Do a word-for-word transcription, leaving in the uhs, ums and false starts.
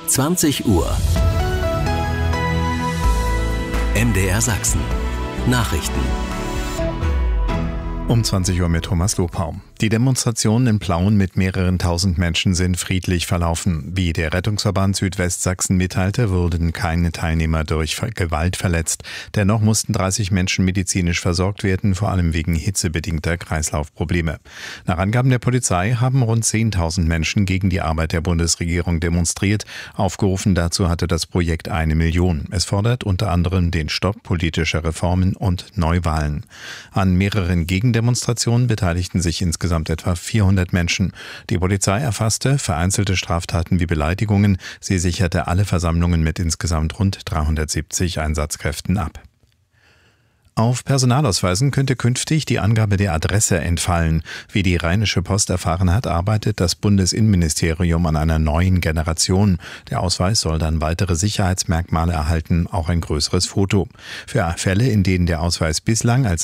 zwanzig Uhr. M D R Sachsen. Nachrichten. Um zwanzig Uhr mit Thomas Lopau. Die Demonstrationen in Plauen mit mehreren tausend Menschen sind friedlich verlaufen. Wie der Rettungsverband Südwestsachsen mitteilte, wurden keine Teilnehmer durch Gewalt verletzt. Dennoch mussten dreißig Menschen medizinisch versorgt werden, vor allem wegen hitzebedingter Kreislaufprobleme. Nach Angaben der Polizei haben rund zehntausend Menschen gegen die Arbeit der Bundesregierung demonstriert. Aufgerufen dazu hatte das Projekt eine Million. Es fordert unter anderem den Stopp politischer Reformen und Neuwahlen. An mehreren Gegendemonstrationen beteiligten sich insgesamt Insgesamt etwa vierhundert Menschen. Die Polizei erfasste vereinzelte Straftaten wie Beleidigungen. Sie sicherte alle Versammlungen mit insgesamt rund dreihundertsiebzig Einsatzkräften ab. Auf Personalausweisen könnte künftig die Angabe der Adresse entfallen. Wie die Rheinische Post erfahren hat, arbeitet das Bundesinnenministerium an einer neuen Generation. Der Ausweis soll dann weitere Sicherheitsmerkmale erhalten, auch ein größeres Foto. Für Fälle, in denen der Ausweis bislang als